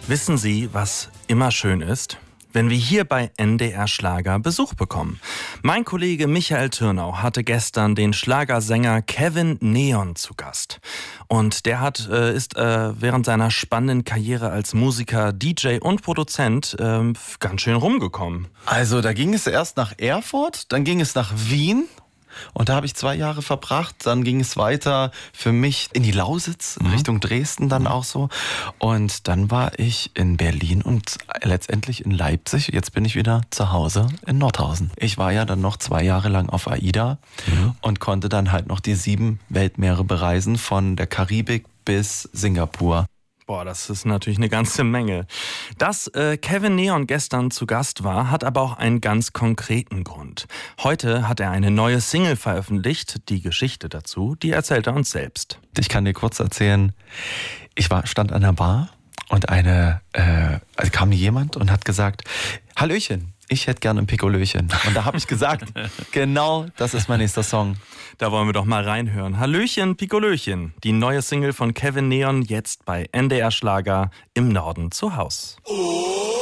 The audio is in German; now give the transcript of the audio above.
Wissen Sie, was immer schön ist? Wenn wir hier bei NDR Schlager Besuch bekommen. Mein Kollege Michael Türnau hatte gestern den Schlagersänger Kevin Neon zu Gast. Und der ist während seiner spannenden Karriere als Musiker, DJ und Produzent ganz schön rumgekommen. Also da ging es erst nach Erfurt, dann ging es nach Wien. Und da habe ich 2 Jahre verbracht. Dann ging es weiter für mich in die Lausitz, Richtung Dresden dann auch so. Und dann war ich in Berlin und letztendlich in Leipzig. Jetzt bin ich wieder zu Hause in Nordhausen. Ich war ja dann noch 2 Jahre lang auf AIDA und konnte dann halt noch die 7 Weltmeere bereisen, von der Karibik bis Singapur. Boah, das ist natürlich eine ganze Menge. Dass Kevin Neon gestern zu Gast war, hat aber auch einen ganz konkreten Grund. Heute hat er eine neue Single veröffentlicht. Die Geschichte dazu, die erzählt er uns selbst. Ich kann dir kurz erzählen, stand an der Bar und kam jemand und hat gesagt, Hallöchen, ich hätte gerne ein Pikolöchen. Und da habe ich gesagt, genau, das ist mein nächster Song. Da wollen wir doch mal reinhören. Hallöchen, Pikolöchen. Die neue Single von Kevin Neon jetzt bei NDR Schlager im Norden zu Haus.